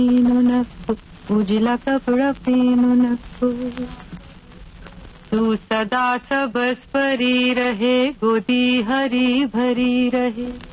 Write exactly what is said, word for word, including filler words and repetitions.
पीनू नको, उजला कपड़ा पीनू नको। तू सदा सबस परी रहे, गोदी हरी भरी रहे।